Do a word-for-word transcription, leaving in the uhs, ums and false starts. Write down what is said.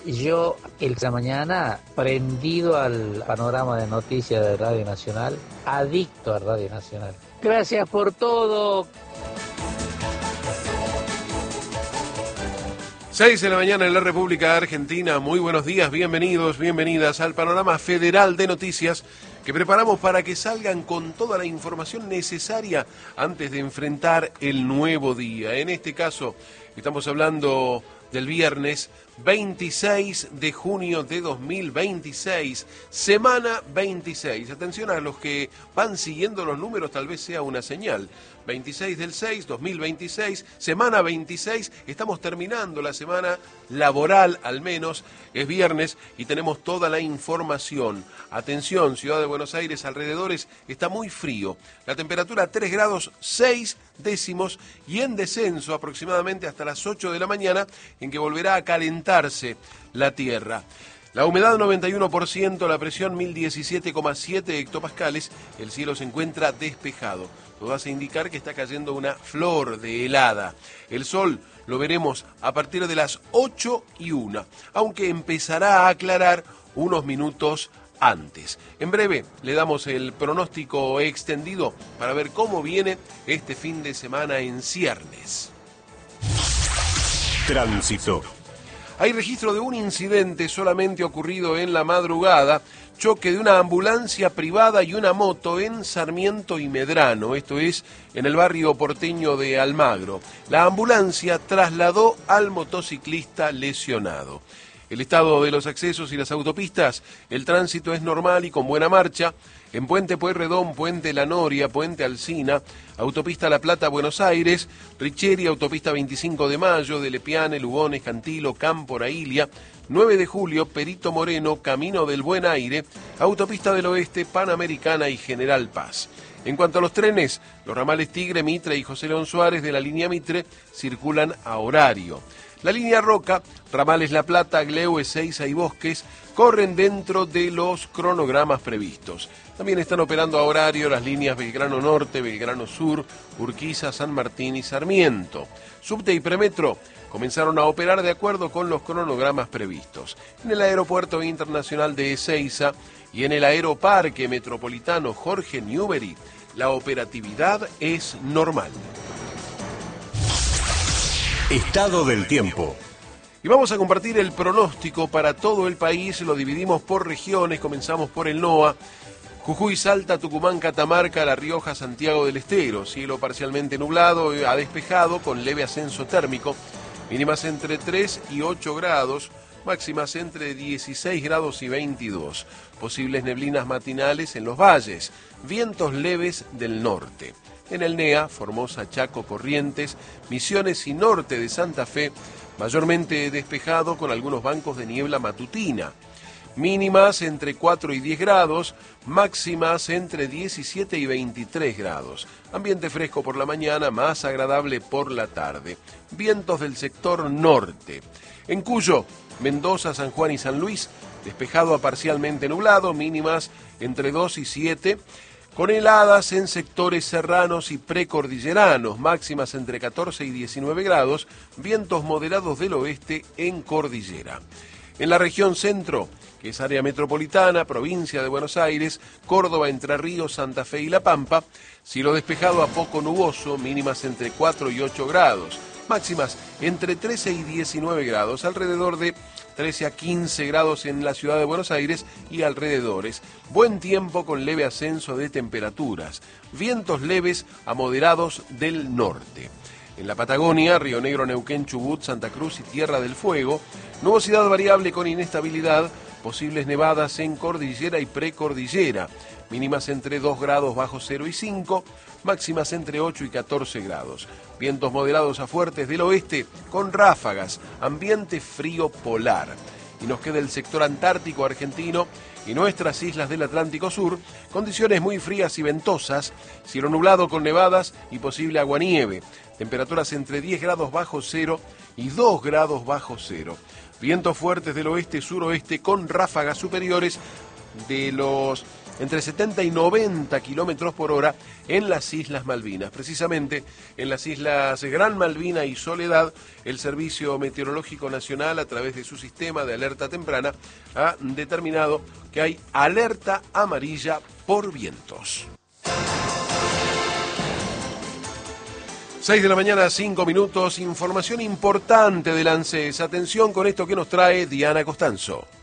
Yo, esta mañana, prendido al panorama de noticias de Radio Nacional, adicto a Radio Nacional. Gracias por todo. seis de la mañana en la República Argentina. Muy buenos días, bienvenidos, bienvenidas al panorama federal de noticias que preparamos para que salgan con toda la información necesaria antes de enfrentar el nuevo día. En este caso, estamos hablando del viernes veintiséis de junio de dos mil veintiséis, semana veintiséis. Atención a los que van siguiendo los números, tal vez sea una señal. veintiséis del seis, dos mil veintiséis, semana veintiséis, estamos terminando la semana laboral al menos, es viernes y tenemos toda la información. Atención, Ciudad de Buenos Aires, alrededores, está muy frío, la temperatura tres grados seis décimos y en descenso aproximadamente hasta las ocho de la mañana, en que volverá a calentarse la tierra. La humedad noventa y uno por ciento, la presión mil diecisiete coma siete hectopascales, el cielo se encuentra despejado. Todo hace indicar que está cayendo una flor de helada. El sol lo veremos a partir de las ocho y una, aunque empezará a aclarar unos minutos antes. En breve le damos el pronóstico extendido para ver cómo viene este fin de semana en ciernes. Tránsito. Hay registro de un incidente solamente ocurrido en la madrugada, choque de una ambulancia privada y una moto en Sarmiento y Medrano, esto es en el barrio porteño de Almagro. La ambulancia trasladó al motociclista lesionado. El estado de los accesos y las autopistas, el tránsito es normal y con buena marcha. En Puente Pueyrredón, Puente La Noria, Puente Alsina, Autopista La Plata, Buenos Aires, Richeri, Autopista veinticinco de mayo, de Lepiane, Lugones, Cantilo, Cámpora, Ilia, nueve de julio, Perito Moreno, Camino del Buen Aire, Autopista del Oeste, Panamericana y General Paz. En cuanto a los trenes, los ramales Tigre, Mitre y José León Suárez de la línea Mitre circulan a horario. La línea Roca, ramales La Plata, Gleu, Ezeiza y Bosques corren dentro de los cronogramas previstos. También están operando a horario las líneas Belgrano Norte, Belgrano Sur, Urquiza, San Martín y Sarmiento. Subte y Premetro comenzaron a operar de acuerdo con los cronogramas previstos. En el Aeropuerto Internacional de Ezeiza y en el Aeroparque Metropolitano Jorge Newbery, la operatividad es normal. Estado del tiempo. Y vamos a compartir el pronóstico para todo el país, lo dividimos por regiones, comenzamos por el NOA. Jujuy, Salta, Tucumán, Catamarca, La Rioja, Santiago del Estero. Cielo parcialmente nublado a despejado con leve ascenso térmico. Mínimas entre tres y ocho grados, máximas entre dieciséis grados y veintidós. Posibles neblinas matinales en los valles. Vientos leves del norte. En el NEA, Formosa, Chaco, Corrientes, Misiones y norte de Santa Fe, mayormente despejado con algunos bancos de niebla matutina. Mínimas entre cuatro y diez grados, máximas entre diecisiete y veintitrés grados. Ambiente fresco por la mañana, más agradable por la tarde. Vientos del sector norte. En Cuyo, Mendoza, San Juan y San Luis, despejado a parcialmente nublado, mínimas entre dos y siete, con heladas en sectores serranos y precordilleranos, máximas entre catorce y diecinueve grados, vientos moderados del oeste en cordillera. En la región centro, que es área metropolitana, provincia de Buenos Aires, Córdoba, Entre Ríos, Santa Fe y La Pampa, cielo despejado a poco nuboso, mínimas entre cuatro y ocho grados, máximas entre trece y diecinueve grados, alrededor de trece a quince grados en la ciudad de Buenos Aires y alrededores. Buen tiempo con leve ascenso de temperaturas, vientos leves a moderados del norte. En la Patagonia, Río Negro, Neuquén, Chubut, Santa Cruz y Tierra del Fuego, nubosidad variable con inestabilidad, posibles nevadas en cordillera y precordillera, mínimas entre dos grados bajo cero y cinco, máximas entre ocho y catorce grados. Vientos moderados a fuertes del oeste con ráfagas, ambiente frío polar. Y nos queda el sector antártico argentino y nuestras islas del Atlántico Sur, condiciones muy frías y ventosas, cielo nublado con nevadas y posible aguanieve, temperaturas entre diez grados bajo cero y dos grados bajo cero. Vientos fuertes del oeste-suroeste con ráfagas superiores de los entre setenta y noventa kilómetros por hora en las Islas Malvinas. Precisamente en las Islas Gran Malvina y Soledad, el Servicio Meteorológico Nacional, a través de su sistema de alerta temprana, ha determinado que hay alerta amarilla por vientos. seis de la mañana, cinco minutos, información importante del ANSES. Atención con esto que nos trae Diana Costanzo.